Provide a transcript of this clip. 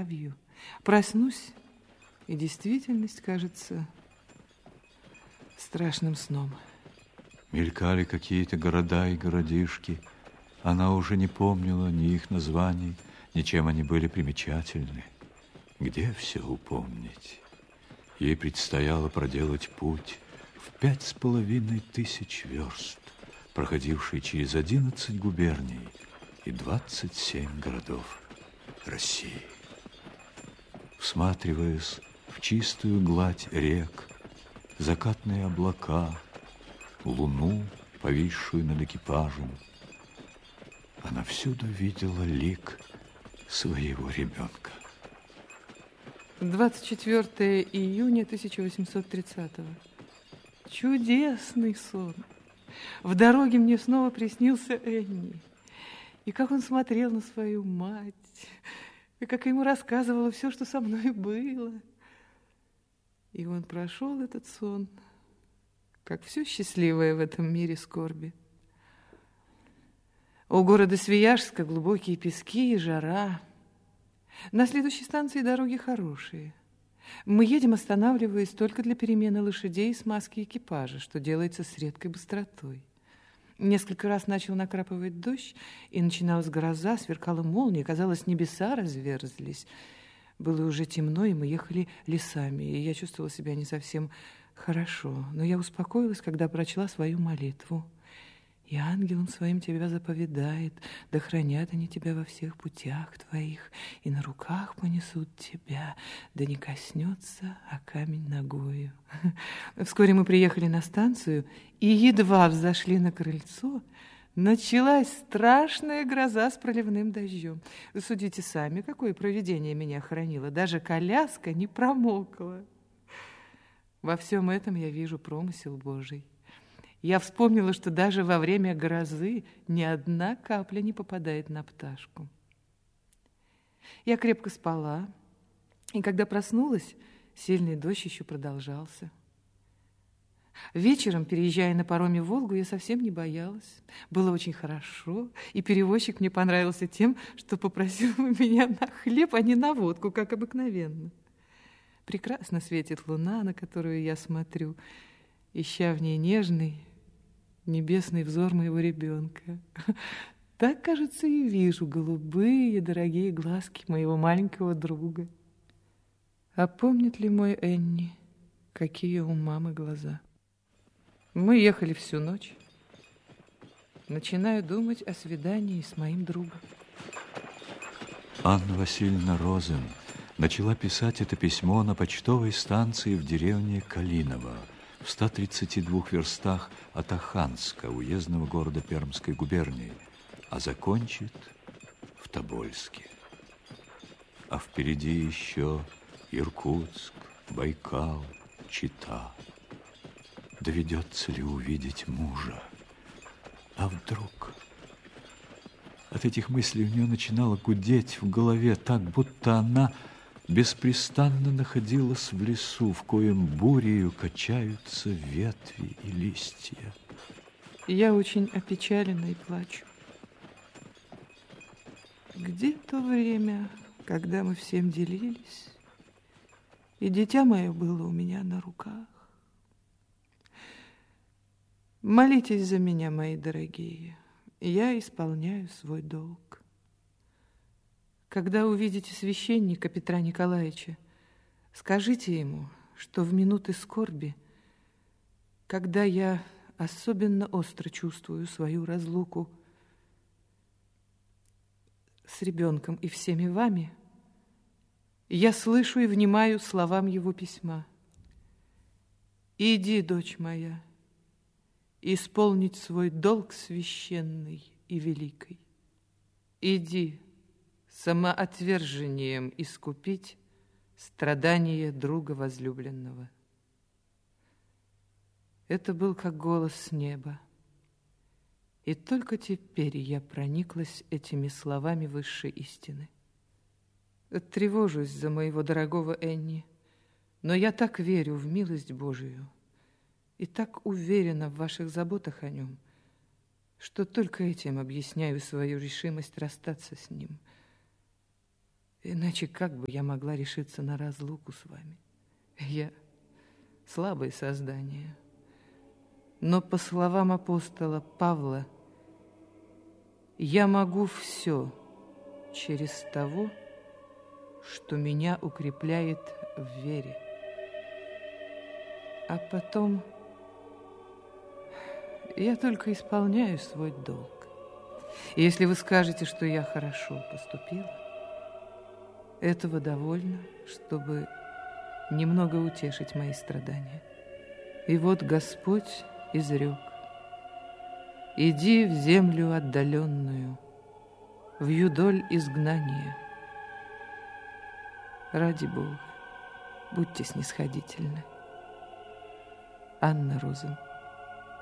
явью. Проснусь, и действительность кажется страшным сном. Мелькали какие-то города и городишки. Она уже не помнила ни их названий, ни чем они были примечательны. Где все упомнить? Ей предстояло проделать путь в 5500 верст, проходивший через 11 губерний и 27 городов России. Всматриваясь в чистую гладь рек, закатные облака, луну, повисшую над экипажем, она всюду видела лик своего ребенка. 24 июня 1830-го. Чудесный сон. В дороге мне снова приснился Энни. И как он смотрел на свою мать, и как ему рассказывала все, что со мной было. И он прошел этот сон, как все счастливое в этом мире скорби. У города Свияжска глубокие пески и жара. На следующей станции дороги хорошие. Мы едем, останавливаясь только для перемены лошадей и смазки экипажа, что делается с редкой быстротой. Несколько раз начал накрапывать дождь, и начиналась гроза, сверкала молния, казалось, небеса разверзлись. Было уже темно, и мы ехали лесами, и я чувствовала себя не совсем хорошо. Но я успокоилась, когда прочла свою молитву. «И ангелом своим тебя заповедает, да хранят они тебя во всех путях твоих, и на руках понесут тебя, да не коснется о камень ногою». Вскоре мы приехали на станцию, и едва взошли на крыльцо, началась страшная гроза с проливным дождем. Вы судите сами, какое провидение меня хранило. Даже коляска не промокла. Во всем этом я вижу промысел Божий. Я вспомнила, что даже во время грозы ни одна капля не попадает на пташку. Я крепко спала, и когда проснулась, сильный дождь еще продолжался. Вечером, переезжая на пароме Волгу, я совсем не боялась. Было очень хорошо, и перевозчик мне понравился тем, что попросил меня на хлеб, а не на водку, как обыкновенно. Прекрасно светит луна, на которую я смотрю, ища в ней нежный, небесный взор моего ребенка. Так, кажется, и вижу голубые, дорогие глазки моего маленького друга. А помнит ли мой Энни, какие у мамы глаза? Мы ехали всю ночь. Начинаю думать о свидании с моим другом. Анна Васильевна Розен начала писать это письмо на почтовой станции в деревне Калиново, в 132 верстах от Оханска, уездного города Пермской губернии, а закончит в Тобольске. А впереди еще Иркутск, Байкал, Чита. Доведется ли увидеть мужа? А вдруг? От этих мыслей у нее начинало гудеть в голове, так, будто она беспрестанно находилась в лесу, в коем бурею качаются ветви и листья. Я очень опечалена и плачу. Где то время, когда мы всем делились, и дитя мое было у меня на руках? Молитесь за меня, мои дорогие, я исполняю свой долг. Когда увидите священника Петра Николаевича, скажите ему, что в минуты скорби, когда я особенно остро чувствую свою разлуку с ребенком и всеми вами, я слышу и внимаю словам его письма. «Иди, дочь моя, исполнить свой долг священный и великий. Иди, самоотвержением искупить страдания друга возлюбленного». Это был как голос с неба. И только теперь я прониклась этими словами высшей истины. Тревожусь за моего дорогого Энни, но я так верю в милость Божию и так уверена в ваших заботах о нем, что только этим объясняю свою решимость расстаться с ним. Иначе как бы я могла решиться на разлуку с вами? Я слабое создание. Но по словам апостола Павла, я могу все через того, что меня укрепляет в вере. А потом я только исполняю свой долг. И если вы скажете, что я хорошо поступила, этого довольно, чтобы немного утешить мои страдания. И вот Господь изрек: иди в землю отдаленную, в юдоль изгнания. Ради Бога, будьте снисходительны. Анна Розен.